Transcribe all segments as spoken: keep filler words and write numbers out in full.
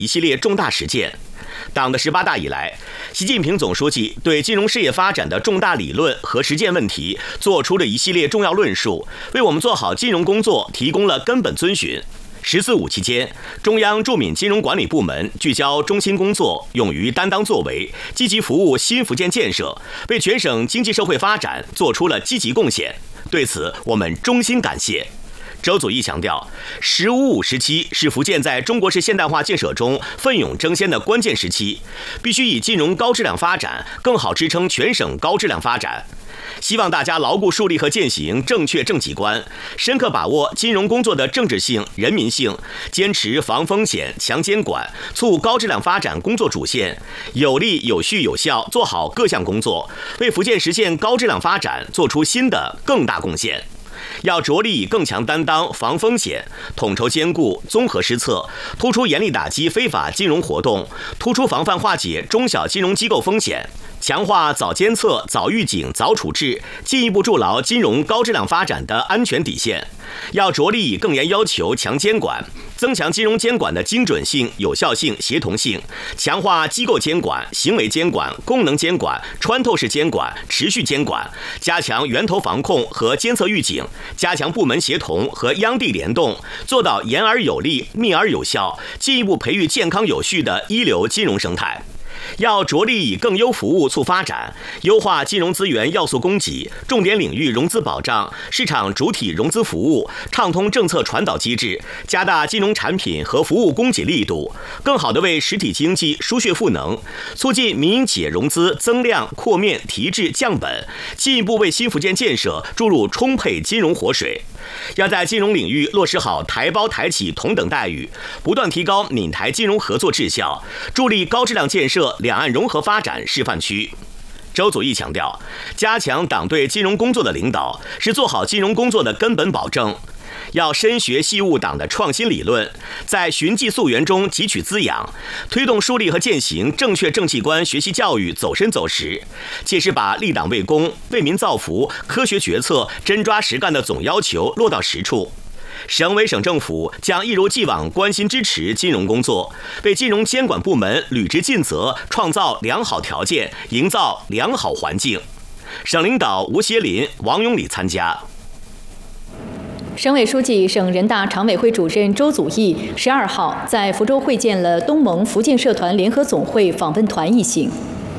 一系列重大实践。党的十八大以来，习近平总书记对金融事业发展的重大理论和实践问题做出了一系列重要论述，为我们做好金融工作提供了根本遵循。十四五期间，中央驻闽金融管理部门聚焦中心工作，勇于担当作为，积极服务新福建建设，为全省经济社会发展做出了积极贡献。对此，我们衷心感谢。周祖义强调，“十五五”时期是福建在中国式现代化建设中奋勇争先的关键时期，必须以金融高质量发展更好支撑全省高质量发展。希望大家牢固树立和践行正确政绩观，深刻把握金融工作的政治性、人民性，坚持防风险、强监管、促高质量发展工作主线，有力、有序、有效做好各项工作，为福建实现高质量发展做出新的更大贡献。要着力以更强担当防风险，统筹兼顾综合施策，突出严厉打击非法金融活动，突出防范化解中小金融机构风险，强化早监测、早预警、早处置，进一步筑牢金融高质量发展的安全底线。要着力以更严要求强监管，增强金融监管的精准性、有效性、协同性，强化机构监管、行为监管、功能监管、穿透式监管、持续监管，加强源头防控和监测预警，加强部门协同和央地联动，做到严而有力、密而有效，进一步培育健康有序的一流金融生态。要着力以更优服务促发展，优化金融资源要素供给、重点领域融资保障、市场主体融资服务，畅通政策传导机制，加大金融产品和服务供给力度，更好地为实体经济输血赋能，促进民营企业融资增量、扩面、提质、降本，进一步为新福建建设注入充沛金融活水。要在金融领域落实好台胞台企同等待遇，不断提高闽台金融合作质效，助力高质量建设两岸融合发展示范区。周祖义强调，加强党对金融工作的领导，是做好金融工作的根本保证。要深学细悟党的创新理论，在循迹溯源中汲取滋养，推动树立和践行正确政绩观学习教育走深走实，切实把立党为公、为民造福、科学决策、真抓实干的总要求落到实处。省委省政府将一如既往关心支持金融工作，为金融监管部门履职尽责创造良好条件，营造良好环境。省领导吴协林、王永礼参加。 省委书记、省人大常委会主任周祖义十二号在福州会见了东盟福建社团联合总会访问团一行。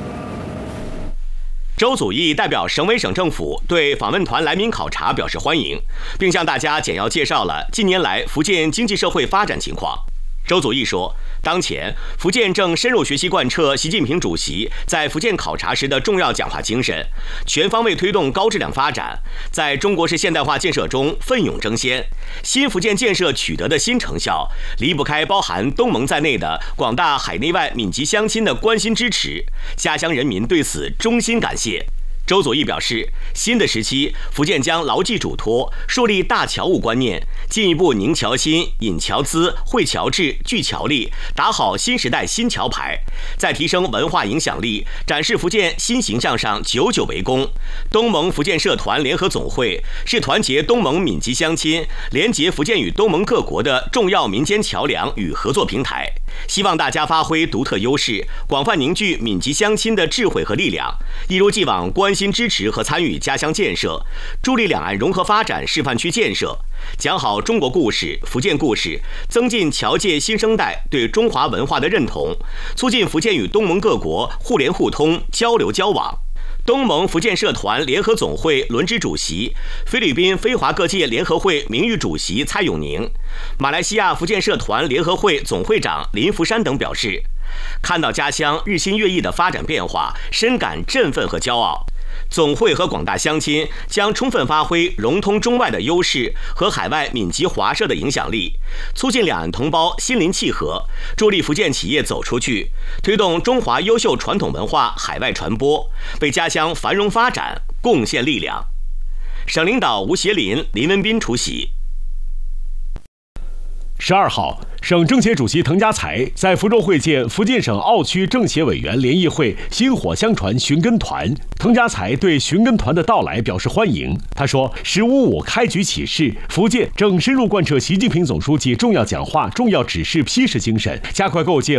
周祖义代表省委省政府对访问团来闽考察表示欢迎，并向大家简要介绍了近年来福建经济社会发展情况。周祖义说，当前福建正深入学习贯彻习近平主席在福建考察时的重要讲话精神，全方位推动高质量发展，在中国式现代化建设中奋勇争先。新福建建设取得的新成效，离不开包含东盟在内的广大海内外闽籍乡亲的关心支持，家乡人民对此衷心感谢。周祖义表示，新的时期，福建将牢记嘱托，树立大侨务观念，进一步凝侨心、引侨资、会侨智、聚侨力，打好新时代新侨牌，在提升文化影响力、展示福建新形象上久久为功。东盟福建社团联合总会是团结东盟闽籍乡亲、连结福建与东盟各国的重要民间桥梁与合作平台。希望大家发挥独特优势，广泛凝聚闽籍乡亲的智慧和力量，一如既往关心支持和参与家乡建设，助力两岸融合发展示范区建设，讲好中国故事、福建故事，增进侨界新生代对中华文化的认同，促进福建与东盟各国互联互通、交流交往。东盟福建社团联合总会轮值主席、菲律宾非华各界联合会名誉主席蔡永宁、马来西亚福建社团联合会总会长林福山等表示，看到家乡日新月异的发展变化，深感振奋和骄傲。总会和广大乡亲将充分发挥融通中外的优势和海外闽籍华社的影响力，促进两岸同胞心灵契合，助力福建企业走出去，推动中华优秀传统文化海外传播，为家乡繁荣发展贡献力量。省领导吴协林、林文斌出席。 十二号，省政协主席滕家才在福州会见福建省澳区政协委员联谊会薪火相传寻根团。滕家才对寻根团的到来表示欢迎。他说：“十五五开局启示，福建正深入贯彻习近平总书记重要讲话、重要指示批示精神，加快构建